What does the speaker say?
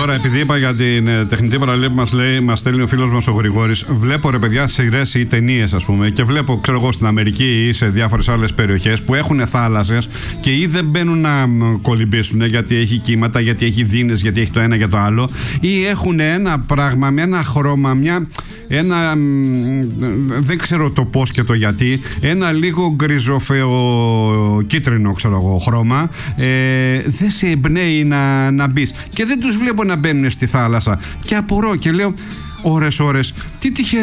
Τώρα, επειδή είπα για την τεχνητή παραλία που μας στέλνει ο φίλος μας ο Γρηγόρης, βλέπω ρε παιδιά σειρές ή ταινίες, ας πούμε, και βλέπω, ξέρω εγώ, στην Αμερική ή σε διάφορες άλλες περιοχές που έχουν θάλασσες και ή δεν μπαίνουν να κολυμπήσουν γιατί έχει κύματα, γιατί έχει δίνες, γιατί έχει το ένα για το άλλο, ή έχουν ένα πράγμα με ένα χρώμα, δεν ξέρω το πώς και το γιατί, ένα λίγο γκριζοφεοκίτρινο, ξέρω εγώ, χρώμα, δεν σε εμπνέει να μπεις, και δεν τους βλέπω να μπαίνουν στη θάλασσα και απορώ και λέω ώρες, τι τυχεροί